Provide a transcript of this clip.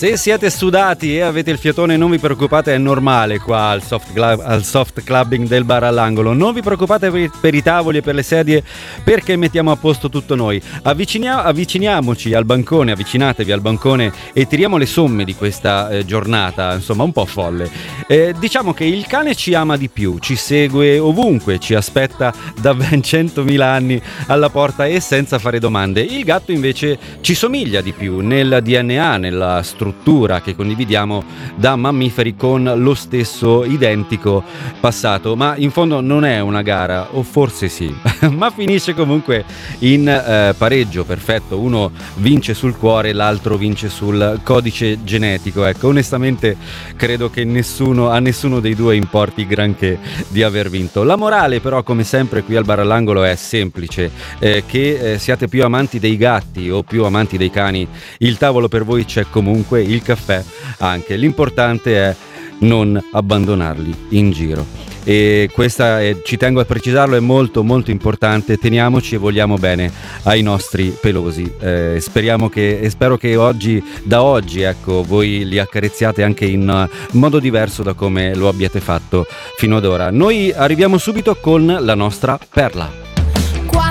Se siete sudati e avete il fiatone, non vi preoccupate, è normale qua al soft clubbing del bar all'angolo. Non vi preoccupate per i tavoli e per le sedie, perché mettiamo a posto tutto noi. Avviciniamoci al bancone, avvicinatevi al bancone e tiriamo le somme di questa giornata, insomma un po' folle. Diciamo che il cane ci ama di più, ci segue ovunque, ci aspetta da ben 100.000 anni alla porta e senza fare domande. Il gatto invece ci somiglia di più nel DNA, nella struttura che condividiamo da mammiferi con lo stesso identico passato, ma in fondo non è una gara, o forse sì, ma finisce comunque in pareggio perfetto, uno vince sul cuore, l'altro vince sul codice genetico. Ecco, onestamente credo che a nessuno dei due importi granché di aver vinto. La morale però, come sempre qui al bar all'angolo, è semplice, che siate più amanti dei gatti o più amanti dei cani, il tavolo per voi c'è comunque, il caffè anche, l'importante è non abbandonarli in giro. E questa ci tengo a precisarlo, è molto molto importante. Teniamoci e vogliamo bene ai nostri pelosi. Spero che da oggi ecco, voi li accarezziate anche in modo diverso da come lo abbiate fatto fino ad ora. Noi arriviamo subito con la nostra perla.